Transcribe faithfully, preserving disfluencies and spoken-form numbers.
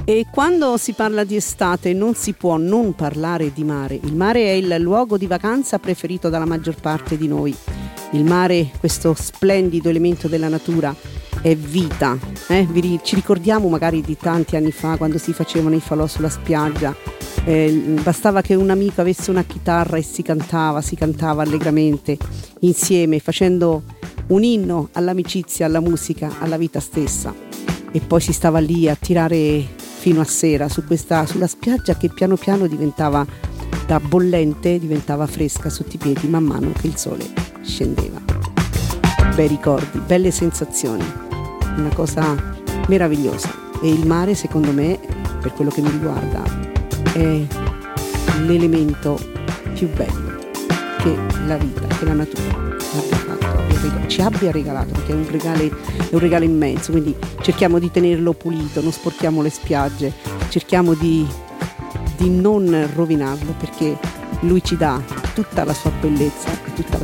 E quando si parla di estate non si può non parlare di mare. Il mare è il luogo di vacanza preferito dalla maggior parte di noi. Il mare, questo splendido elemento della natura, è vita. Eh? Vi, ci ricordiamo magari di tanti anni fa quando si facevano i falò sulla spiaggia. Eh, bastava che un amico avesse una chitarra e si cantava, si cantava allegramente insieme, facendo un inno all'amicizia, alla musica, alla vita stessa. E poi si stava lì a tirare fino a sera su questa, sulla spiaggia che piano piano diventava da bollente, diventava fresca sotto i piedi man mano che il sole scendeva. Bei ricordi, belle sensazioni, una cosa meravigliosa. E il mare, secondo me, per quello che mi riguarda, è l'elemento più bello che la vita, che la natura abbia fatto, ci abbia regalato, perché è un regalo, è un regalo immenso, quindi cerchiamo di tenerlo pulito, non sporchiamo le spiagge, cerchiamo di, di non rovinarlo, perché lui ci dà tutta la sua bellezza e tutta la